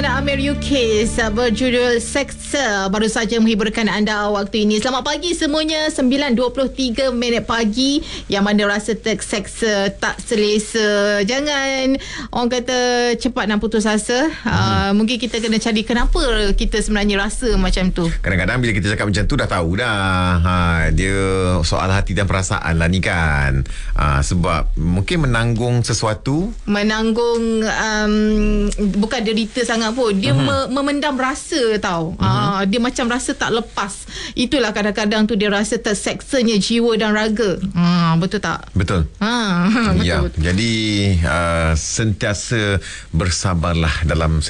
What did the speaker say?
Amir Yukis berjudul Seksa baru saja menghiburkan anda waktu ini. Selamat pagi semuanya. 9.23 minit pagi. Yang mana rasa terseksa, tak selesa, jangan orang kata cepat nak putus asa. Mungkin kita kena cari kenapa kita sebenarnya rasa macam tu. Kadang-kadang bila kita cakap macam tu dah tahu dah, dia soal hati dan perasaan lah ni kan. Sebab mungkin menanggung sesuatu, menanggung bukan derita sangat pun. Dia memendam rasa tau. Dia macam rasa tak lepas. Itulah kadang-kadang tu dia rasa terseksanya jiwa dan raga. Betul tak? Betul. Betul, Ya. betul. Jadi sentiasa bersabarlah dalam